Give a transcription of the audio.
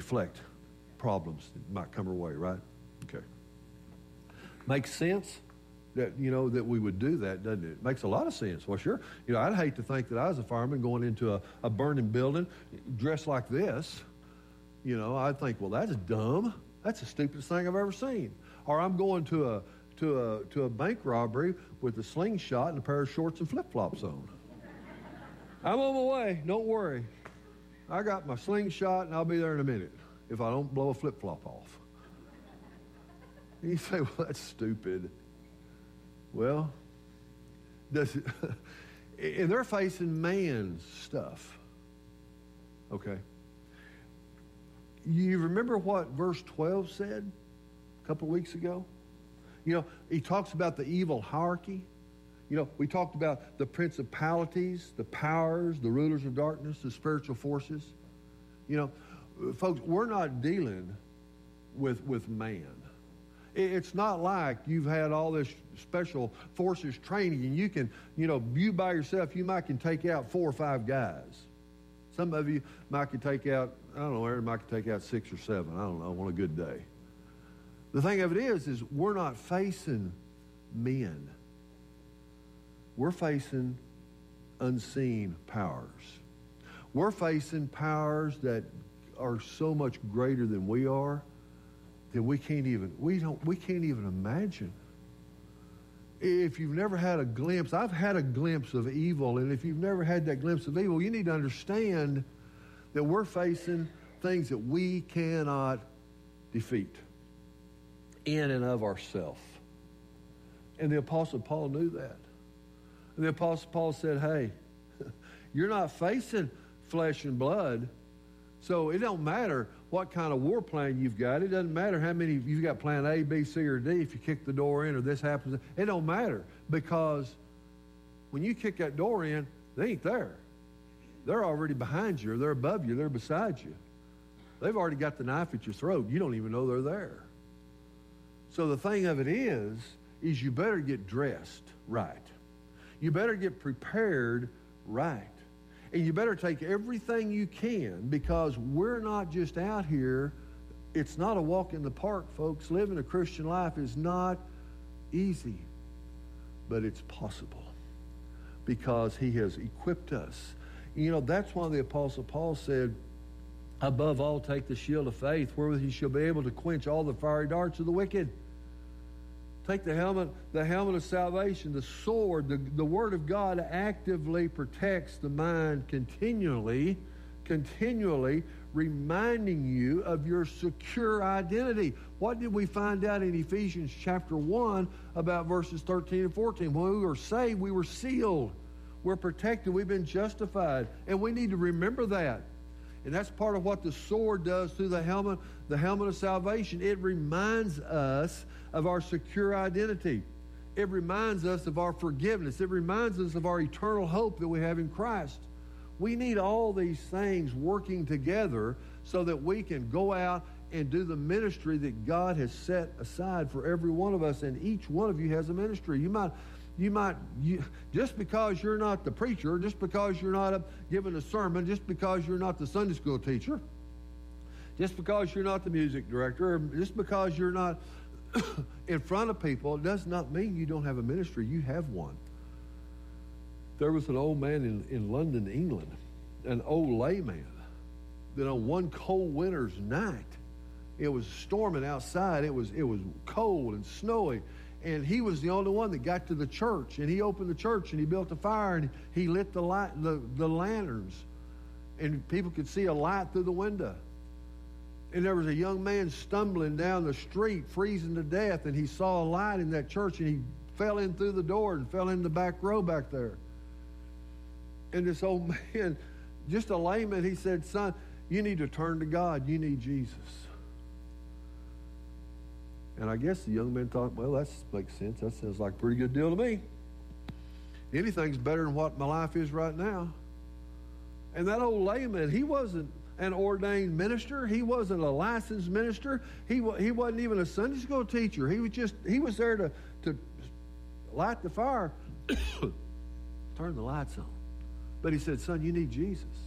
deflect problems that might come our way, right? Okay. Makes sense that, that we would do that, doesn't it? It makes a lot of sense. Well, sure. I'd hate to think that I was a fireman going into a burning building dressed like this. I'd think, well, that's dumb. That's the stupidest thing I've ever seen. Or I'm going to a bank robbery with a slingshot and a pair of shorts and flip-flops on. I'm on my way. Don't worry. I got my slingshot, and I'll be there in a minute if I don't blow a flip-flop off. And you say, well, that's stupid. Well, and they're facing man's stuff. Okay. You remember what verse 12 said a couple of weeks ago? He talks about the evil hierarchy. We talked about the principalities, the powers, the rulers of darkness, the spiritual forces. Folks, we're not dealing with man. It's not like you've had all this special forces training and you can, you by yourself, you might can take out 4 or 5 guys. Some of you might can take out, I don't know, Aaron might can take out 6 or 7. I don't know, on a good day. The thing of it is we're not facing men. We're facing unseen powers. We're facing powers that are so much greater than we are that we can't even imagine. If you've never had a glimpse, I've had a glimpse of evil, and if you've never had that glimpse of evil, you need to understand that we're facing things that we cannot defeat in and of ourselves. And the Apostle Paul knew that. And the Apostle Paul said, hey, you're not facing flesh and blood, so it don't matter what kind of war plan you've got. It doesn't matter how many you've got plan A, B, C, or D. If you kick the door in or this happens, it don't matter, because when you kick that door in, they ain't there. They're already behind you, or they're above you, they're beside you. They've already got the knife at your throat. You don't even know they're there. So the thing of it is you better get dressed right. You better get prepared right. And you better take everything you can, because we're not just out here. It's not a walk in the park, folks. Living a Christian life is not easy, but it's possible because he has equipped us. That's why the Apostle Paul said, above all, take the shield of faith, wherewith you shall be able to quench all the fiery darts of the wicked. Take the helmet of salvation, the sword. The Word of God actively protects the mind continually reminding you of your secure identity. What did we find out in Ephesians chapter 1 about verses 13 and 14? When we were saved, we were sealed. We're protected. We've been justified. And we need to remember that. And that's part of what the sword does through the helmet of salvation. It reminds us of our secure identity. It reminds us of our forgiveness. It reminds us of our eternal hope that we have in Christ. We need all these things working together so that we can go out and do the ministry that God has set aside for every one of us. And each one of you has a ministry. You just because you're not the preacher, just because you're not giving a sermon, just because you're not the Sunday school teacher, just because you're not the music director, or just because you're not in front of people, does not mean you don't have a ministry. You have one. There was an old man in London, England, an old layman, that on one cold winter's night, it was storming outside. It was cold and snowy. And he was the only one that got to the church. And he opened the church and he built a fire and he lit the lanterns. And people could see a light through the window. And there was a young man stumbling down the street, freezing to death. And he saw a light in that church and he fell in through the door and fell in the back row back there. And this old man, just a layman, he said, son, you need to turn to God. You need Jesus. And I guess the young man thought, well, that makes sense. That sounds like a pretty good deal to me. Anything's better than what my life is right now. And that old layman, he wasn't an ordained minister. He wasn't a licensed minister. He wasn't even a Sunday school teacher. He was there to light the fire, turn the lights on. But he said, son, you need Jesus.